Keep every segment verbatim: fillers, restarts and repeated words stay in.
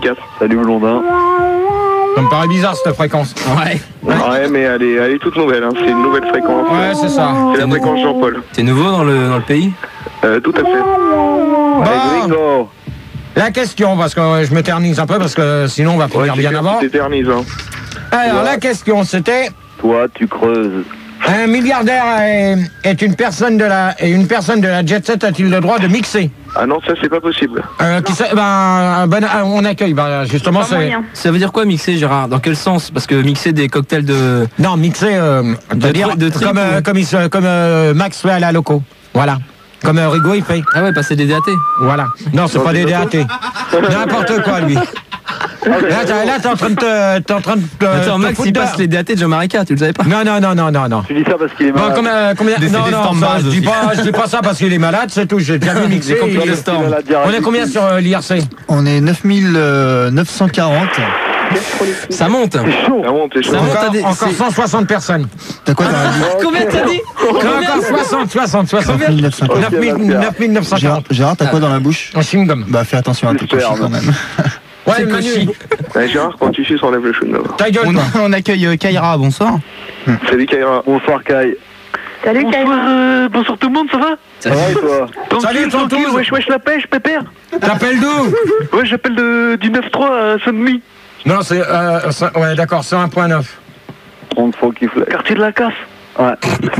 quatre. Salut Blondin. Ça me paraît bizarre cette fréquence. Ouais. Ouais, mais elle est, elle est toute nouvelle, hein. C'est une nouvelle fréquence. Ouais, c'est ça. C'est la fréquence Jean-Paul. T'es nouveau dans le, dans le pays? Euh, tout à fait. Bon, la question, parce que je m'éternise un peu, parce que sinon on va finir Ouais, bien avant. t'éternises, hein. Alors, la question, c'était... Toi, tu creuses. Un milliardaire est, est une personne de la et une personne de la jet set a-t-il le droit de mixer? Ah non, ça c'est pas possible. Euh, qui sait, ben, ben, on accueille. Ben, justement, c'est. Ça veut dire quoi mixer, Gérard? Dans quel sens? Parce que mixer des cocktails de... Non, mixer, euh, De de dire, tri- de trip comme, euh, ou- comme, il se- comme euh, Max fait à la loco. Voilà. Comme euh, Rigaud, il fait. Ah ouais, passer des D A T. Voilà. Non, c'est pas des D A T. N'importe quoi, lui. Là, t'es là, t'es en train de te... T'es en train de te- Attends, te Max, foutre il de- passe les D A T de Jean-Marie-Ca, tu le savais pas? Non, non, non, non, non, non. Tu dis ça parce qu'il est Bon, malade. combien, combien Des- non, des non, stands ça, base je dis aussi. pas, je dis pas ça parce qu'il est malade, c'est tout. J'ai déjà vu mixer. Des compliqués il- de storm. On est combien sur euh, l'I R C? On est neuf mille neuf cent quarante. Ça monte. Ah bon, t'es chaud. Ça monte à Encore, des... encore c'est- cent soixante personnes. T'as quoi dans la bouche? Combien t'as dit? Encore soixante, soixante, soixante. neuf mille neuf cent quarante. neuf mille neuf cent Gérard, quarante. Gérard, t'as quoi dans la bouche? Un chewing-gum. Bah fais attention à tes J'espère, cochons quand non. même. Ouais, C'est Manu. cochi. Ouais, Gérard, quand tu suces, enlève le chewing-gum. Ta gueule, On, toi. on accueille euh, Kaira, bonsoir. Salut Kaira. Bonsoir Kai. Salut Kaira. Bonsoir, euh, bonsoir tout le monde, ça va? Ça va et toi? Salut, Tranquille, tranquille, tonton. wesh, wesh, la pêche, pépère. T'appelles d'où? Ouais, j'appelle de, du neuf trois à Saint-Denis, Non, c'est... Euh, ça- ouais, d'accord, c'est un point neuf. trente fois qu'il flash. quartier de la Casse. Ouais.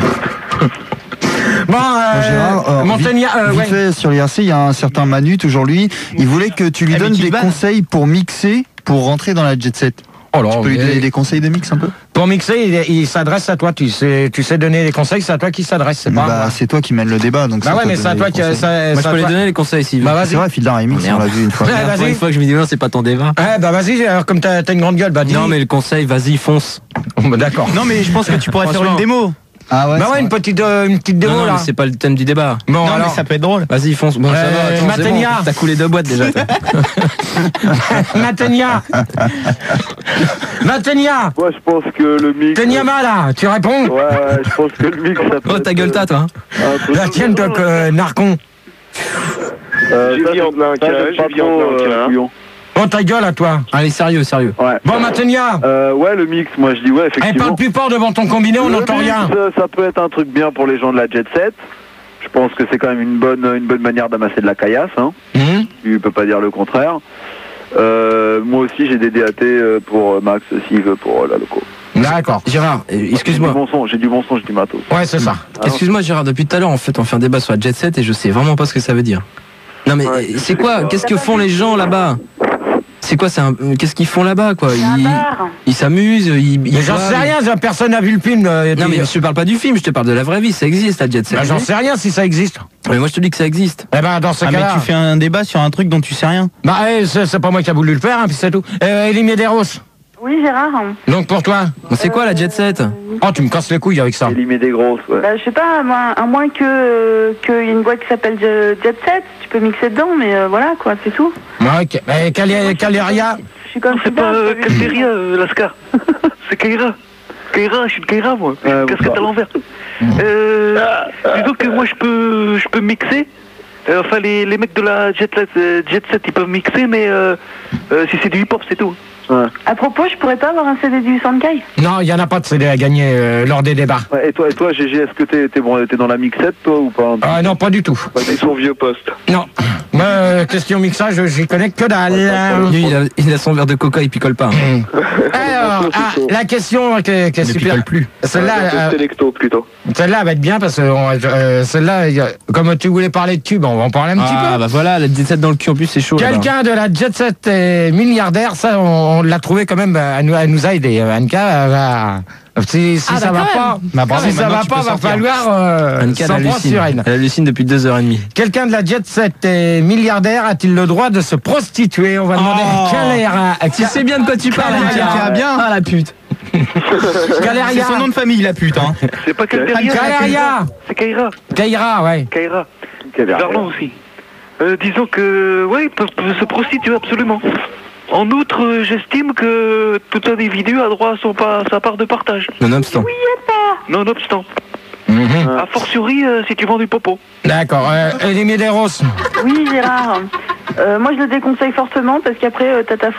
Bon, euh, Gérard, euh, Montagnard... vite, euh, vite ouais. fait, sur l'I R C, il y a un certain Manu, toujours lui. Il voulait que tu lui Ah, mais donnes qui des bat. conseils pour mixer, pour rentrer dans la jet set. Oh là, Tu peux lui mais- donner des conseils de mix un peu? Pour mixer, il, il s'adresse à toi. Tu sais, tu sais donner des conseils, c'est à toi qui s'adresse, c'est pas à Bah moi. c'est toi qui mène le débat, donc Bah ouais, mais de c'est à donner toi les qui... conseils. ça- Moi, c'est je à peux lui toi. donner les conseils s'il veut. Bah C'est vas-y. vrai, fil d'un remix, Merde. on l'a vu une fois. Ouais, La vas-y. première fois que je me dis non, c'est pas ton débat. Ouais, bah vas-y, alors comme t'as t'as une grande gueule, bah dis. Non, mais le conseil, vas-y, fonce. Bah, d'accord. Non, mais je pense que tu pourrais faire Franchement. une démo. Ah ouais, Bah c'est ouais, une vrai. petite, euh, une petite démo Non, non, là. mais c'est pas le thème du débat. Bon, Non, alors. mais ça peut être drôle. Vas-y, fonce. Bon, ça Euh, va, attends, c'est bon. Matania. T'as coulé deux boîtes déjà. toi. Matania. Matania. Moi je pense que le mix. Tenyama là, tu réponds? Ouais, ouais, je pense que le mix ça peut Oh, ta être, gueule, t'as, toi. euh, un peu- La tienne, toi, que Narcon. Euh, J'ai ça, vu en c'est- blanc, ça, Kaira, j'aime pas j'ai vu en trop, blanc, euh, Kaira. couillon. Oh, ta gueule à toi. Allez, sérieux, sérieux. Ouais. Bon, Matania. Euh, ouais, le mix, moi je dis ouais, Elle effectivement. parle plus fort devant ton combiné, on Le n'entend mix, rien. euh, Ça peut être un truc bien pour les gens de la jet set. Je pense que c'est quand même une bonne, une bonne manière d'amasser de la caillasse. Hein. Hum. Tu peux pas dire le contraire. Euh, moi aussi j'ai des D A T euh, pour euh, Max s'il veut pour euh, la loco. D'accord. Gérard, euh, J'ai du excuse-moi. bon son, j'ai du bon son, j'ai du matos. Ouais, c'est ça. Excuse-moi, Gérard, depuis tout à l'heure, en fait, on fait un débat sur la jet set et je sais vraiment pas ce que ça veut dire. Non, mais Ouais. euh, c'est quoi? Qu'est-ce que font les gens là-bas? C'est quoi? C'est un... Qu'est-ce qu'ils font là-bas, quoi? C'est un Ils bar. ils s'amusent, ils. ils Mais j'en boivent. sais rien, ça, personne n'a vu le film. euh, Non, tu- mais je te parle pas du film, je te parle de la vraie vie. Ça existe, la jet set. Bah, j'en sais rien si ça existe. Mais moi, je te dis que ça existe. Eh ben, dans ce Ah, mais cas-là. tu fais un débat sur un truc dont tu sais rien. Bah, eh, c'est c'est pas moi qui a voulu le faire, hein, puis c'est tout. Euh, Elie Medeiros. Oui, Gérard. Donc pour toi. Bon, c'est quoi la jet set? Oh, tu me casses les couilles avec ça. Il y met des grosses, ouais. Bah, je sais pas, à moins, à moins que euh, qu'il y ait une boîte qui s'appelle euh, Jet Set, tu peux mixer dedans, mais euh, voilà, quoi, c'est tout. Ouais, ok. Eh, Cali- Caleria. Je suis comme C'est Frida, pas euh, j'ai pas vu. Calderia, euh, Lascar. C'est Kaira. Kaira, je suis de Kaira, moi. J'ai Ouais, une bon, casquette ça. à l'envers. Euh, disons que moi, je peux, je peux mixer. Euh, enfin, les, les mecs de la Jet, euh, Jet Set, ils peuvent mixer, mais euh, euh, si c'est du hip-hop, c'est tout. Ouais. À propos, je pourrais pas avoir un C D du Sankai? Non, il n'y en a pas de C D à gagner euh, lors des débats. Ouais, et toi, et toi, G G, est-ce que t'es, t'es, bon, t'es dans la mixette, toi, ou pas? Ah non, pas du tout. Ouais, t'es sur vieux poste. Non. Moi, euh, question mixage, j'y connais que dalle. Lui, il a, il a son verre de coca, il picole pas. hein. Alors, ah, la question qui est, qui est Ne super. picole plus. Celle-là, euh, Selecto, plutôt. celle-là va être bien parce que euh, celle-là, il y a- comme tu voulais parler de tube, on va en parler un petit Ah, peu. bah voilà, la jet set dans le cul, en plus, c'est chaud. là-bas. Quelqu'un de la jet set est milliardaire, ça, on, on l'a trouvé quand même, elle nous, elle nous a aidé. Anka, elle va- si, si Ah, ça bah, va quand pas, même. Bah, bravo, si ça maintenant, va tu pas, peux va sortir. falloir euh, Annika, s'en elle prendre hallucine. sur elle. Elle hallucine depuis deux heures trente. Quelqu'un de la jet set est milliardaire, a-t-il le droit de se prostituer? On va demander Oh. à Caléria. Tu sais bien de quoi tu parles, Caléria. Annika. bien. Ah, la pute. C'est Caléria. son nom de famille, la pute. Hein. C'est pas Calderia, Caléria. c'est Kaira. Kaira, ouais. Kaira. Quelle Verlan aussi. Euh, disons que, ouais, ils peuvent, peuvent se prostituer absolument. En outre, euh, j'estime que tout individu a droit à son pa- sa part de partage. Nonobstant. Nonobstant. Mhm. A fortiori, euh, si tu vends du popo. D'accord. Euh, Elie Medeiros. Oui, Gérard. Euh, moi, je le déconseille fortement parce qu'après, euh, t'as ta